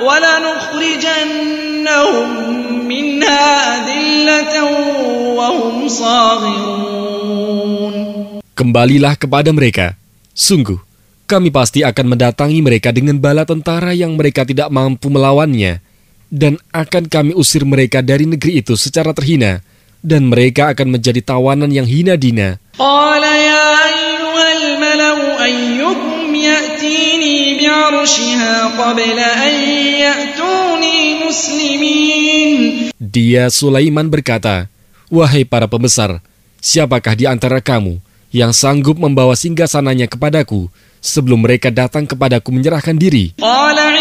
وَلَنُخْرِجَنَّهُمْ مِنْهَا أَذِلَّةً وَهُمْ صَاغِرُونَ. Kembalilah kepada mereka. Sungguh, kami pasti akan mendatangi mereka dengan bala tentara yang mereka tidak mampu melawannya, dan akan kami usir mereka dari negeri itu secara terhina, dan mereka akan menjadi tawanan yang hina dina. قَالَ يَا أَيُّهَا الْمَلَأُ أَيُّكُمْ يَأْتِينِي بِعَرْشِهَا قَبْلَ أَنْ يَأْتُونِي مُسْلِمِينَ. Dia Sulaiman berkata, "Wahai para pembesar, siapakah di antara kamu yang sanggup membawa singgasananya kepadaku sebelum mereka datang kepadaku menyerahkan diri?"